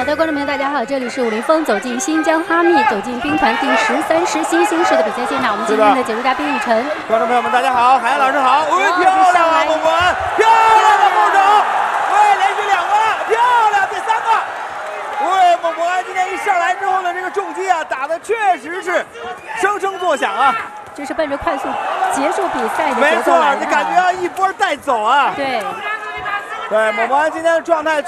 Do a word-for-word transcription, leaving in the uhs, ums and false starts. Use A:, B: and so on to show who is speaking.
A: 好的，观众朋友，大家好，这里是武林风走进新疆哈密，走进兵团第十三师新兴市的比赛现场。我们今天的解说嘉宾雨辰，
B: 观众朋友们，大家好，海燕老师好。喂，漂亮啊，孟博安，漂亮的后手，喂，连续两个，漂亮，第三个。喂，孟博安今天一上来之后呢，这个重击啊，打的确实是声声作响啊。
A: 这是奔着快速结束比赛的
B: 没错，
A: 节奏来的，
B: 你感觉要一波带走啊。
A: 对。
B: 对，孟博安今天的状态